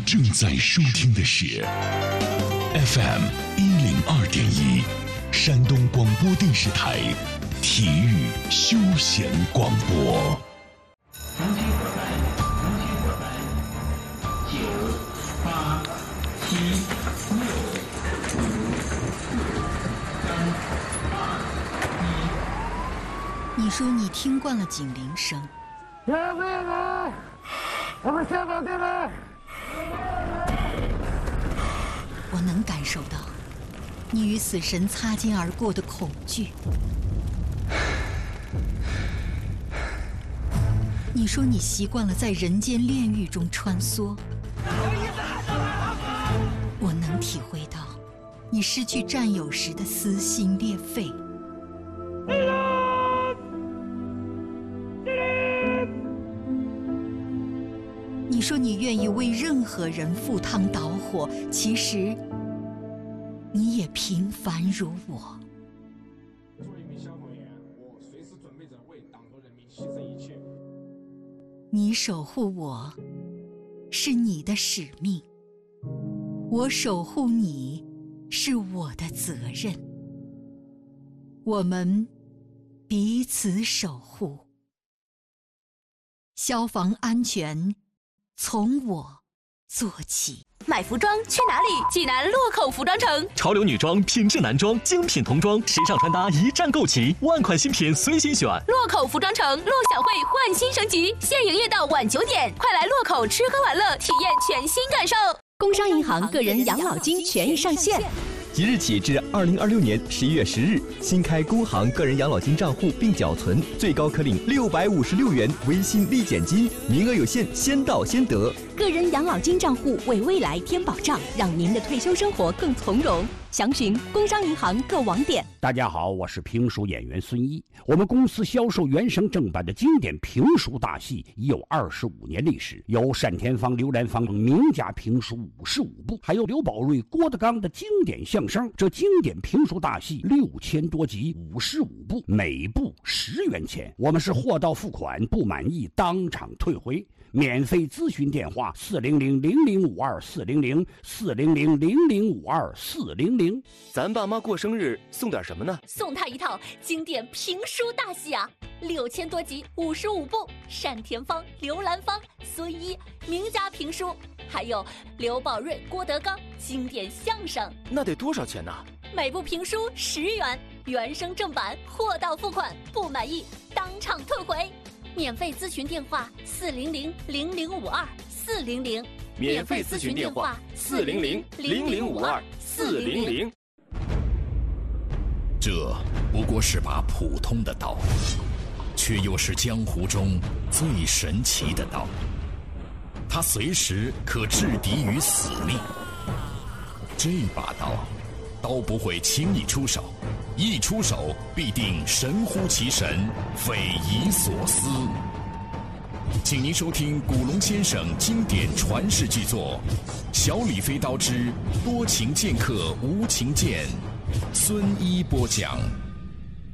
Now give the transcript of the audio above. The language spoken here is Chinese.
正在收听的是 FM 102.1山东广播电视台体育休闲广播。 重新合版，9、8、7、6、5、4、3、2、1。 你说你听惯了警铃声， 我们下岗电来。 我能感受到你与死神擦肩而过的恐惧。你说你习惯了在人间炼狱中穿梭，我能体会到你失去战友时的撕心裂肺。你说你愿意为任何人赴汤蹈火，其实你也平凡如我。 作为一名消防员，我随时准备着为党和人民牺牲一切。 你守护我，是你的使命；我守护你，是我的责任。我们彼此守护，消防安全从我做起。 买服装去哪里？济南洛口服装城。 潮流女装、品质男装、精品童装、时尚穿搭一站购齐，万款新品随心选。 洛口服装城，陆小慧焕新升级，现营业到晚9点，快来洛口吃喝玩乐，体验全新感受。 工商银行个人养老金权益上线。 即日起至2026年11月10日，新开工行个人养老金账户并缴存，最高可领656元微信立减金，名额有限，先到先得。 个人养老金账户为未来添保障，让您的退休生活更从容。详询工商银行各网点。 大家好，我是评书演员孙一。我们公司销售原声正版的经典评书大戏已有25年历史，有单田芳、刘兰芳等名家评书55部，还有刘宝瑞、郭德纲的经典相声。这经典评书大戏6000多集，55部，每部10元钱。我们是货到付款，不满意当场退回。免费咨询电话400-0052-400，400-0052-400。 咱爸妈过生日送点什么呢？ 送他一套经典评书大戏啊，6000多集，55部，单田芳、刘兰芳、孙一名家评书，还有刘宝瑞、郭德纲经典相声。 那得多少钱呢？ 每部评书10元，原声正版，货到付款，不满意当场退回。免费咨询电话400-0052-400， 免费咨询电话400-0052-400。 这不过是把普通的刀，却又是江湖中最神奇的刀。它随时可置敌于死地。这把刀，刀不会轻易出手，一出手必定神乎其神，匪夷所思。请您收听古龙先生经典传世巨作《小李飞刀之多情剑客无情剑》，孙一播讲。